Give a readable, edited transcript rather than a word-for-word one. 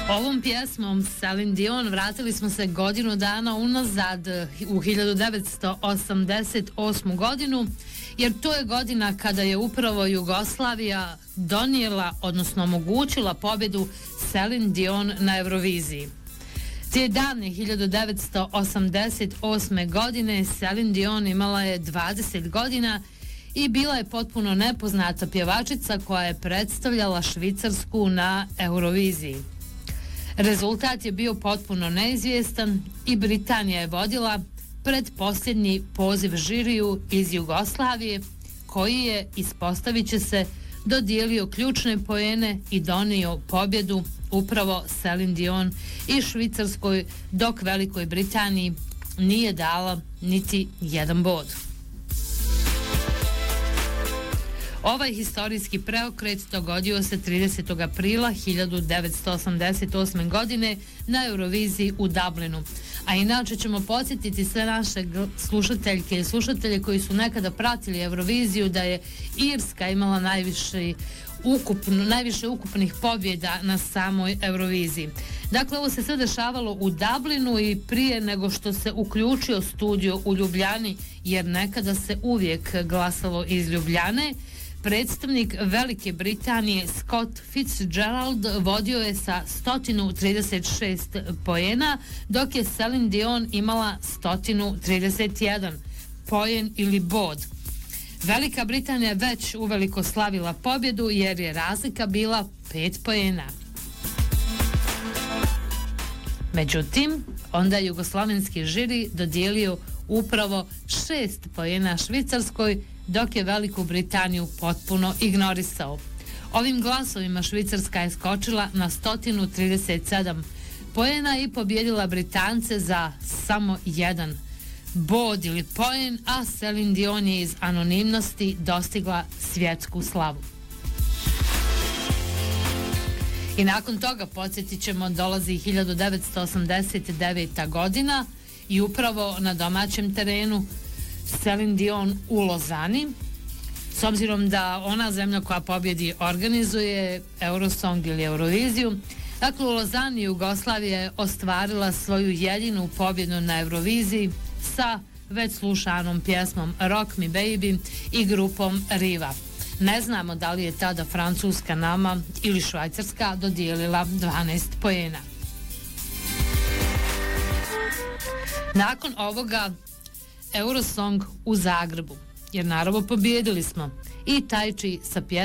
Ovom pjesmom Celine Dion vratili smo se godinu dana unazad u 1988. godinu, jer to je godina kada je upravo Jugoslavija donijela, odnosno omogućila pobjedu Celine Dion na Euroviziji. Te davne 1988. godine Celine Dion imala je 20 godina i bila je potpuno nepoznata pjevačica koja je predstavljala Švicarsku na Euroviziji. Rezultat je bio potpuno neizvjestan i Britanija je vodila pred posljednji poziv žiriju iz Jugoslavije, koji je, ispostavit će se, dodijelio ključne poene i donio pobjedu upravo Celine Dion i Švicarskoj, dok Velikoj Britaniji nije dala niti jedan bod. Ovaj historijski preokret dogodio se 30. aprila 1988. godine na Euroviziji u Dublinu. A inače ćemo podsjetiti sve naše slušateljke i slušatelje koji su nekada pratili Euroviziju da je Irska imala najviše ukupnih pobjeda na samoj Euroviziji. Dakle, ovo se sve dešavalo u Dublinu i prije nego što se uključio studio u Ljubljani, jer nekada se uvijek glasalo iz Ljubljane, predstavnik Velike Britanije Scott Fitzgerald vodio je sa 136 poena, dok je Celine Dion imala 131 poen ili bod. Velika Britanija je već uveliko slavila pobjedu jer je razlika bila 5 poena. Međutim, onda je jugoslavenski žiri dodijelio upravo 6 poena Švicarskoj, dok je Veliku Britaniju potpuno ignorisao. Ovim glasovima Švicarska je skočila na 137 poena i pobjedila Britance za samo jedan bod ili poen, a Celine Dion je iz anonimnosti dostigla svjetsku slavu. I nakon toga, podsjetit ćemo, dolazi 1989. godina i upravo na domaćem terenu Celine Dion u Lozani, s obzirom da ona zemlja koja pobjedi organizuje Eurosong ili Euroviziju. Dakle, u Lozani Jugoslavija je ostvarila svoju jedinu pobjedu na Euroviziji sa već slušanom pjesmom Rock Me Baby i grupom Riva. Ne znamo da li je tada Francuska nama ili Švajcarska dodijelila 12 poena. Nakon ovoga Eurosong u Zagrebu, jer naravno pobjedili smo, i Tajči sa pjesmom